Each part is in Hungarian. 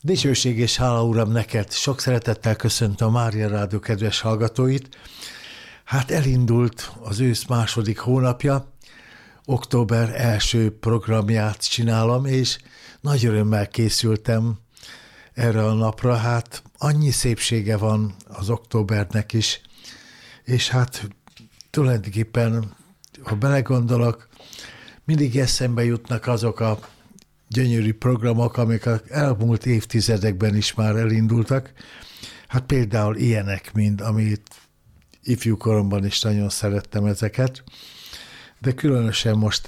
Dicsőség és hála, Uram, neked! Sok szeretettel köszöntöm a Mária Rádió kedves hallgatóit. Hát elindult az ősz második hónapja, október első programját csinálom, és nagy örömmel készültem erre a napra. Hát annyi szépsége van az októbernek is, és hát tulajdonképpen, ha belegondolok, mindig eszembe jutnak azok a gyönyörű programok, amik az elmúlt évtizedekben is már elindultak. Hát például ilyenek, mint amit ifjúkoromban is nagyon szerettem ezeket, de különösen most,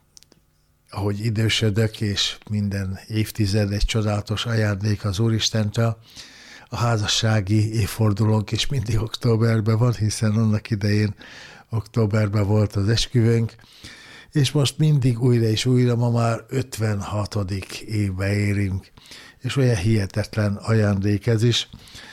ahogy idősödök, és minden évtized egy csodálatos ajándék az Úristentől, a házassági évfordulónk is mindig októberben van, hiszen annak idején októberben volt az esküvőnk, és most mindig újra és újra, ma már 56. évbe érünk, és olyan hihetetlen ajándék ez is.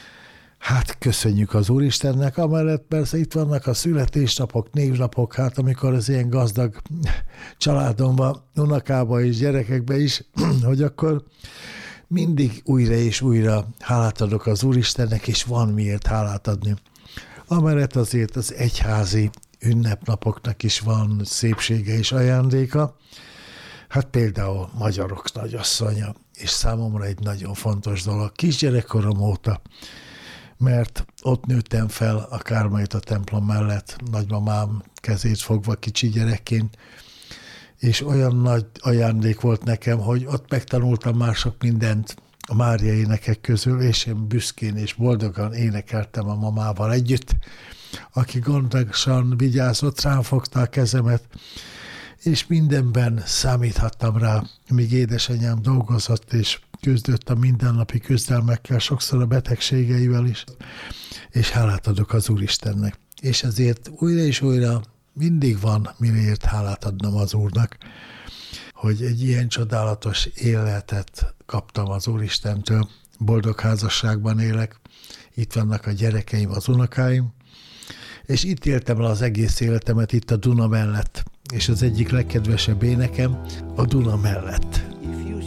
Hát köszönjük az Úristennek, amellett persze itt vannak a születésnapok, névnapok, hát amikor az ilyen gazdag családomban, unokában és gyerekekben is, hogy akkor mindig újra és újra hálát adok az Úristennek, és van miért hálát adni. Amellett azért az egyházi ünnepnapoknak is van szépsége és ajándéka. Hát például Magyarok Nagyasszonya, és számomra egy nagyon fontos dolog, kisgyerekkorom óta, mert ott nőttem fel a Kármelita templom mellett, nagymamám kezét fogva kicsi gyerekként, és olyan nagy ajándék volt nekem, hogy ott megtanultam már sok mindent a Mária énekek közül, és én büszkén és boldogan énekeltem a mamával együtt, aki gondosan vigyázott, rám fogta a kezemet, és mindenben számíthattam rá, míg édesanyám dolgozott, és küzdött a mindennapi küzdelmekkel, sokszor a betegségeivel is, és hálát adok az Úristennek. És ezért újra és újra mindig van miért hálát adnom az Úrnak, hogy egy ilyen csodálatos életet kaptam az Úristentől, boldog házasságban élek, itt vannak a gyerekeim, az unokáim, és itt éltem el az egész életemet, itt a Duna mellett, és az egyik legkedvesebb énekem a Duna mellett.